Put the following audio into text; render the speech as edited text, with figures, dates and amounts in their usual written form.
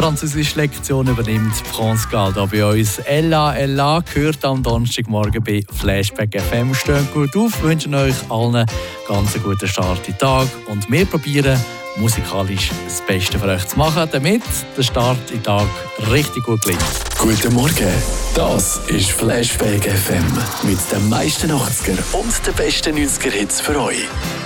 französische Lektion übernimmt France Gall hier bei uns. Ella, Ella gehört am Donnerstagmorgen bei Flashback FM. Steht gut auf, wünschen euch allen einen ganz guten Start in den Tag. Und wir probieren musikalisch das Beste für euch zu machen, damit der Start in den Tag richtig gut gelingt. Guten Morgen, das ist Flashback FM mit den meisten 80er und den besten 90er-Hits für euch.